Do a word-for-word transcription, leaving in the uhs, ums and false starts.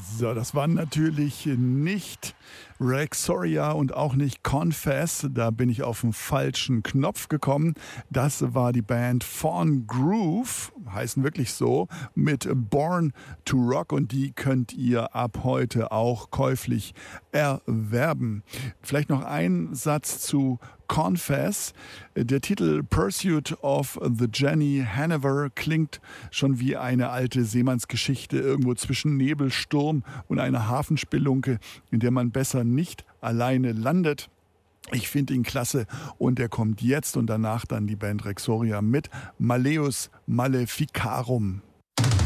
So, das waren natürlich nicht Rexoria und auch nicht Confess. Da bin ich auf den falschen Knopf gekommen. Das war die Band Fawn Groove, heißen wirklich so, mit Born to Rock, und die könnt ihr ab heute auch käuflich erwerben. Vielleicht noch ein Satz zu Confess. Der Titel Pursuit of the Jenny Hanover klingt schon wie eine alte Seemannsgeschichte irgendwo zwischen Nebelsturm und einer Hafenspelunke, in der man besser nicht alleine landet. Ich finde ihn klasse, und er kommt jetzt und danach dann die Band Rexoria mit Malleus Maleficarum.